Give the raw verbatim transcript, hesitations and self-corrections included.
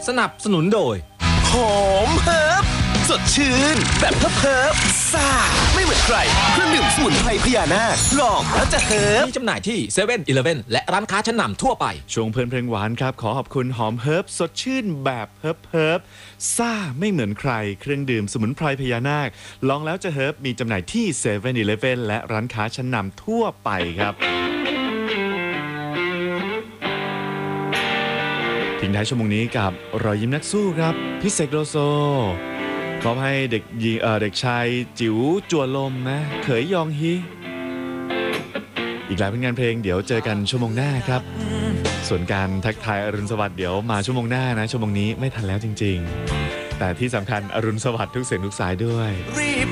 สนับสนุนโดยหอมเฮิร์บสดชื่นแบบเฮิร์บเฮิร์บซ่าไม่เหมือนใครเครื่องดื่มสมุนไพรพญานาคลองแล้วจะเฮิร์บมีจำหน่ายที่เซเว่นอีเลฟเว่นและร้านค้าชั้นนำทั่วไปช่วงเพลินเพลงหวานครับขอขอบคุณหอมเฮิร์บสดชื่นแบบเฮิร์บเฮิร์บซ่าไม่เหมือนใครเครื่องดื่มสมุนไพรพญานาคลองแล้วจะเฮิร์บมีจำหน่ายที่เซเว่นอีเลฟเว่นและร้านค้าชั้นนำทั่วไปครับทิ้งท้ายชั่วโมงนี้กับรอยยิ้มนักสู้ครับพี่เสกโลโซขอให้เด็กหญิงเอ่อเด็กชายจิ๋วจั่วลมนะเขยยองฮีอีกหลายผลงานเพลงเดี๋ยวเจอกันชั่วโมงหน้าครับส่วนการทักทายอรุณสวัสดิ์เดี๋ยวมาชั่วโมงหน้านะชั่วโมงนี้ไม่ทันแล้วจริงๆแต่ที่สำคัญอรุณสวัสดิ์ทุกเสียงทุกสายด้วย